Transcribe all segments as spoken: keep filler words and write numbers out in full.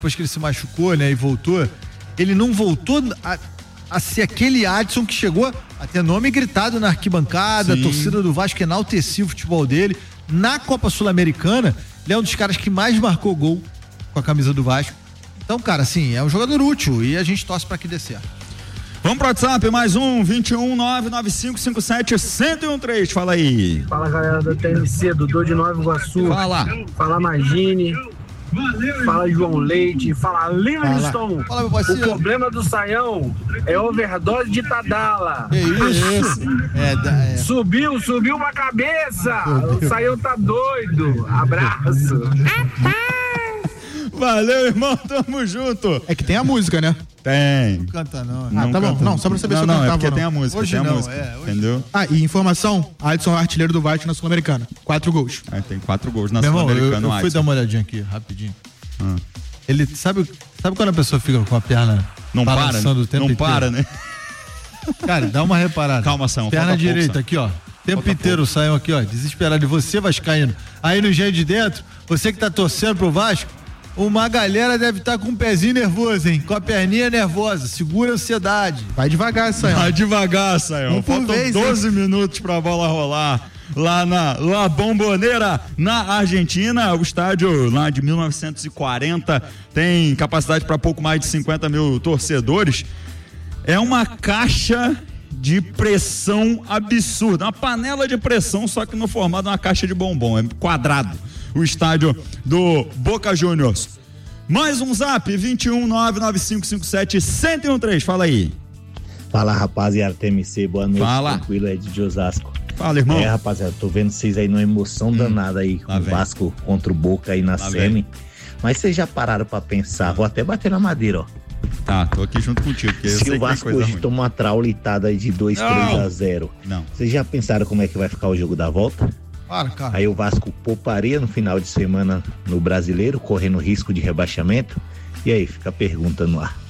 depois que ele se machucou, né, e voltou, ele não voltou a, a ser aquele Adson que chegou a ter nome gritado na arquibancada, Sim. a torcida do Vasco enaltecia o futebol dele. Na Copa Sul-Americana, ele é um dos caras que mais marcou gol com a camisa do Vasco. Então, cara, assim, é um jogador útil e a gente torce pra que dê certo. Vamos pro WhatsApp, mais um, vinte e um, nove nove cinco cinco sete, zero um três, fala aí. Fala, galera da T M C, Dudu de Nova Iguaçu. Fala. Fala, Magine. Fala, João Leite. Fala, Livingston. Fala, meu parceiro. O problema do Saião é overdose de Tadala. Que isso? É, é. Subiu, subiu uma cabeça. O Saião tá doido. Abraço. Valeu, irmão, tamo junto. É que tem a música, né? Tem. Não canta não. Ah, Não tá canta. bom. Não, só pra saber não, se eu não, cantava é porque ou não. tem a música, Hoje tem a não, música, é, hoje entendeu? Ah, e informação, Alisson é artilheiro do Vasco na Sul-Americana, quatro gols. Aí tem quatro gols na Meu irmão, eu, Sul-Americana. eu fui Adson. dar uma olhadinha aqui, rapidinho. Ah. Ele, sabe, sabe quando a pessoa fica com a perna Não para, balançando o tempo não inteiro? para, né? Cara, dá uma reparada. Calma, São. Perna falta direita pouco, aqui, ó. O tempo Falta inteiro saiam aqui, ó, desesperado. E você, vascaíno, aí no jeito de dentro, você que tá torcendo pro Vasco, uma galera deve estar tá com um pezinho nervoso, hein? Com a perninha nervosa. Segura a ansiedade. Vai devagar, Saião. Vai devagar, Saião. Um por Faltam vez, doze minutos pra bola rolar. Lá na La Bombonera, na Argentina, o estádio lá de mil novecentos e quarenta tem capacidade para pouco mais de cinquenta mil torcedores. É uma caixa de pressão absurda, uma panela de pressão, só que no formato de uma caixa de bombom, é quadrado. O estádio do Boca Juniors. Mais um zap, vinte e um, nove nove cinco cinco sete, zero um três, fala aí. Fala, rapaziada, T M C, boa noite. Fala. Tranquilo, é de Osasco. Fala, irmão. É, rapaziada, tô vendo vocês aí numa emoção hum, danada aí com o Vasco contra o Boca aí na lá semi. vem. Mas vocês já pararam pra pensar, vou até bater na madeira, ó. Tá, tô aqui junto contigo. Porque eu Se sei o Vasco hoje toma uma traulitada aí de dois, três a zero, Não. vocês já pensaram como é que vai ficar o jogo da volta? Para, cara. Aí o Vasco pouparia no final de semana no Brasileiro, correndo risco de rebaixamento? E aí, fica a pergunta no ar.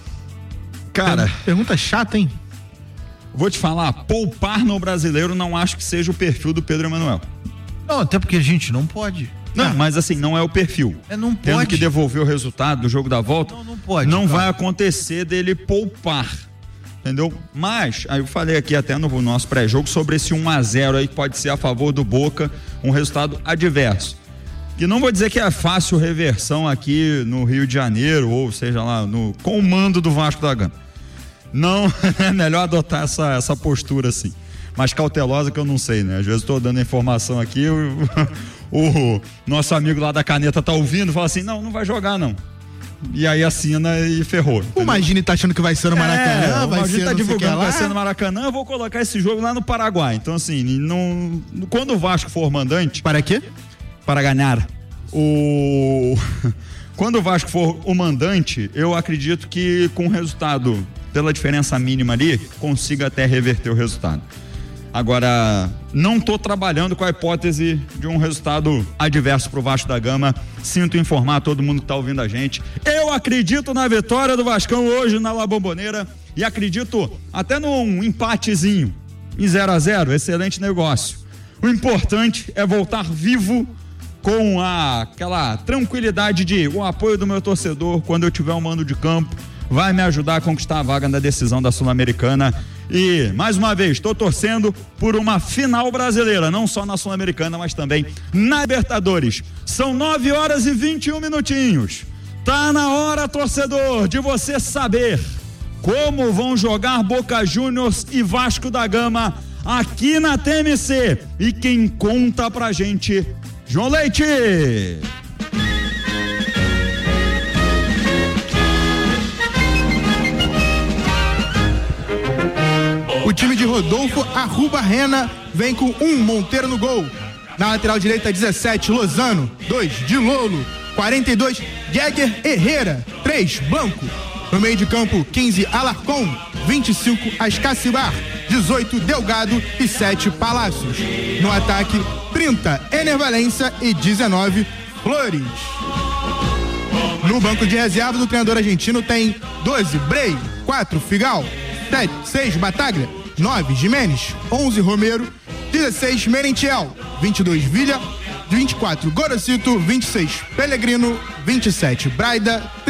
Cara, Pergunta chata, hein? vou te falar, poupar no Brasileiro não acho que seja o perfil do Pedro Emanuel. Não, até porque a gente não pode. Não, Ah, mas assim, não é o perfil. É, não Tendo pode. que devolver o resultado do jogo da volta, Não, não pode, não cara. vai acontecer dele poupar. Entendeu? Mas, aí eu falei aqui até no nosso pré-jogo sobre esse um a zero aí que pode ser a favor do Boca, um resultado adverso. E não vou dizer que é fácil reversão aqui no Rio de Janeiro, ou seja lá, no comando do Vasco da Gama. Não, é melhor adotar essa, essa postura assim. Mais cautelosa que eu não sei, né? Às vezes estou dando informação aqui, o, o nosso amigo lá da caneta tá ouvindo, fala assim, não, não vai jogar não. E aí assina e ferrou. O Magini tá achando que vai ser no Maracanã, É, vai o ser Magini tá não sei o que divulgando que lá. vai ser no Maracanã, eu vou colocar esse jogo lá no Paraguai. Então assim, não, quando o Vasco for mandante... Para quê? Para ganhar. O... Quando o Vasco for o mandante, eu acredito que com o resultado, pela diferença mínima ali, consiga até reverter o resultado. Agora, não estou trabalhando com a hipótese de um resultado adverso pro Vasco da Gama. Sinto informar todo mundo que está ouvindo a gente. Eu acredito na vitória do Vascão hoje na La Bombonera e acredito até num empatezinho em zero a zero. Excelente negócio. O importante é voltar vivo com a, aquela tranquilidade de o apoio do meu torcedor quando eu tiver um mando de campo. Vai me ajudar a conquistar a vaga na decisão da Sul-Americana. E, mais uma vez, estou torcendo por uma final brasileira, não só na Sul-Americana, mas também na Libertadores. São nove horas e vinte e um minutinhos. Tá na hora, torcedor, de você saber como vão jogar Boca Juniors e Vasco da Gama aqui na T M C. E quem conta pra gente, João Leite. O time de Rodolfo Arruba Rena vem com um Monteiro no gol. Na lateral direita, dezessete, Lozano. dois, de Lolo. quarenta e dois, Jäger Herrera. três, Blanco. No meio de campo, quinze, Alarcon. vinte e cinco, Ascacibar. dezoito, Delgado e sete, Palácios. No ataque, trinta, Ener Valência e dezenove, Flores. No banco de reserva do treinador argentino tem doze, Brey. quatro, Figal. sete, seis, Bataglia. nove, Jimenez. onze, Romero. dezesseis, Merentiel. vinte e dois, Villa. vinte e quatro Gorosito, vinte e seis Pellegrino, vinte e sete Braida,